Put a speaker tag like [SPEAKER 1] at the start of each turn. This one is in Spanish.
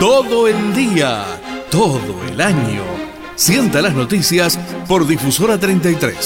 [SPEAKER 1] todo el día, todo el año. Sienta las noticias por Difusora 33.